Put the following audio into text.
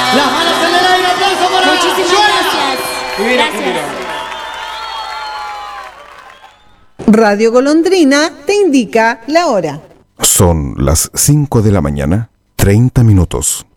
Las manos en el aire, aplauso para Muchísimas gracias. Gracias. Radio Golondrina te indica la hora. Son las 5 de la mañana, 30 minutos.